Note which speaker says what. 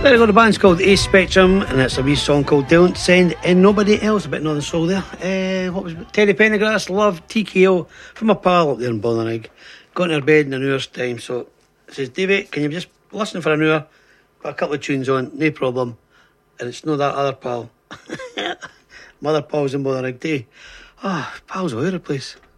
Speaker 1: There you go, the band's called A Spectrum, and it's a wee song called Don't Send and Nobody Else. A bit Northern Soul there. What was it? Terry Pendergrass, Love, TKO, from my pal up there in Bothernig. Got in her bed in an hour's time, so it says, Davey, can you just listen for an hour? Got a couple of tunes on, no problem. And it's not that other pal. My other pal's in Bothernig too. Pals all over the place.